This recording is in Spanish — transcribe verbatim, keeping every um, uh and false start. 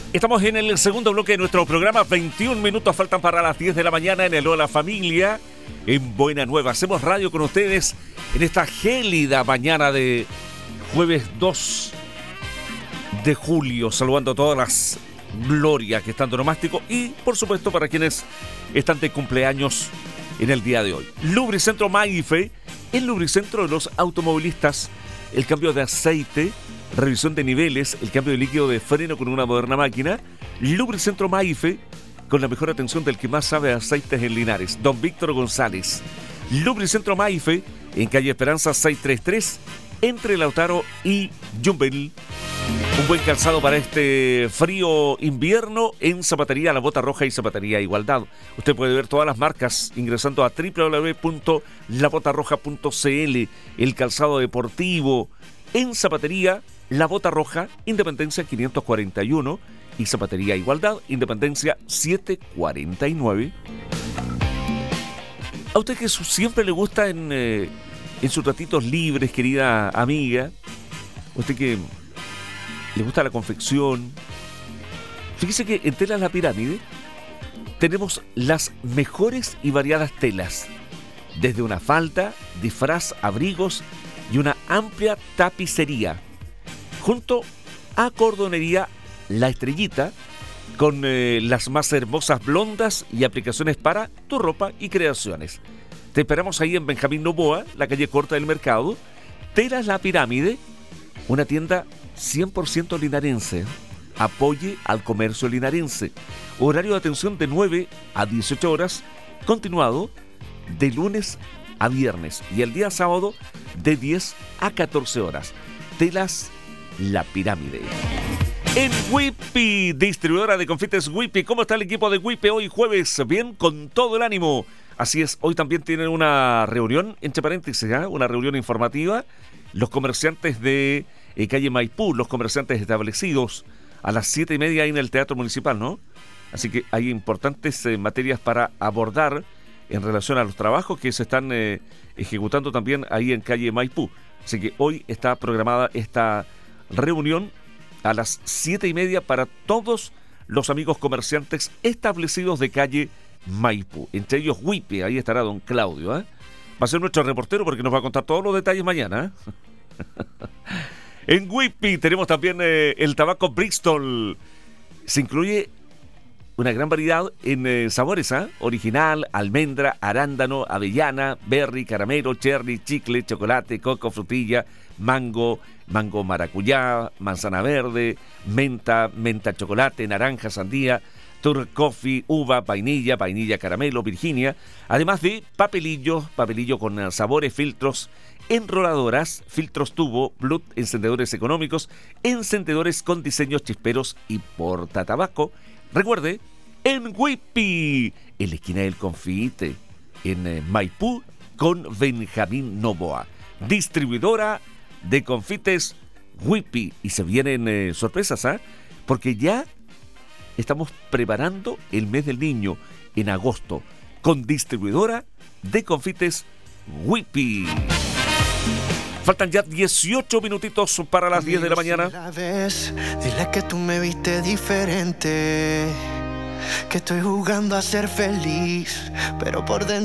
Estamos en el segundo bloque de nuestro programa. veintiún minutos faltan para las diez de la mañana en el Hola Familia, en Buena Nueva. Hacemos radio con ustedes en esta gélida mañana de jueves dos de julio, saludando a todas las glorias que están de nomástico y, por supuesto, para quienes están de cumpleaños en el día de hoy. Lubricentro Maife, el lubricentro de los automovilistas, el cambio de aceite, revisión de niveles, el cambio de líquido de freno con una moderna máquina. Lubricentro Maife, con la mejor atención del que más sabe de aceites en Linares, don Víctor González. Lubricentro Maife, en calle Esperanza seiscientos treinta y tres, entre Lautaro y Yumbel. Un buen calzado para este frío invierno en Zapatería La Bota Roja y Zapatería Igualdad. Usted puede ver todas las marcas ingresando a doble u doble u doble u punto la bota roja punto c l. El calzado deportivo en Zapatería La Bota Roja, Independencia quinientos cuarenta y uno, y Zapatería Igualdad, Independencia setecientos cuarenta y nueve. A usted que siempre le gusta en, eh, en sus ratitos libres, querida amiga, usted que le gusta la confección, fíjese que en Telas La Pirámide tenemos las mejores y variadas telas, desde una falda, disfraz, abrigos y una amplia tapicería, junto a Cordonería La Estrellita, con eh, las más hermosas blondas y aplicaciones para tu ropa y creaciones. Te esperamos ahí en Benjamín Noboa, la calle Corta del Mercado. Telas La Pirámide, una tienda cien por ciento linarense. Apoye al comercio linarense. Horario de atención de nueve a dieciocho horas, continuado de lunes a viernes, y el día sábado de diez a catorce horas. Telas La Pirámide. En Whippy, distribuidora de confites Whippy. ¿Cómo está el equipo de Whippy hoy jueves? Bien, con todo el ánimo. Así es, hoy también tienen una reunión, entre paréntesis, ¿eh? una reunión informativa. Los comerciantes de eh, calle Maipú, los comerciantes establecidos, a las siete y media ahí en el Teatro Municipal, ¿no? Así que hay importantes eh, materias para abordar en relación a los trabajos que se están eh, ejecutando también ahí en calle Maipú. Así que hoy está programada esta reunión a las siete y media para todos los amigos comerciantes establecidos de calle Maipú. Entre ellos Whippy, ahí estará don Claudio, ¿eh? Va a ser nuestro reportero porque nos va a contar todos los detalles mañana, ¿eh? En Whippy tenemos también eh, el tabaco Bristol. Se incluye una gran variedad en eh, sabores, ¿eh? Original, almendra, arándano, avellana, berry, caramelo, cherry, chicle, chocolate, coco, frutilla, mango, mango maracuyá, manzana verde, menta, menta chocolate, naranja, sandía, turk coffee, uva, vainilla, vainilla caramelo, Virginia, además de papelillos, papelillo con sabores, filtros, enroladoras, filtros tubo, blut, encendedores económicos, encendedores con diseños chisperos y portatabaco. Recuerde, en Whippy, en la esquina del Confite, en eh, Maipú, con Benjamín Noboa, distribuidora de confites Whippy. Y se vienen eh, sorpresas, ¿ah? ¿eh? Porque ya estamos preparando el mes del niño en agosto con distribuidora de confites Whippy. Faltan ya dieciocho minutitos para las diez de la mañana. La vez, dile que tú me viste diferente, que estoy jugando a ser feliz, pero por dentro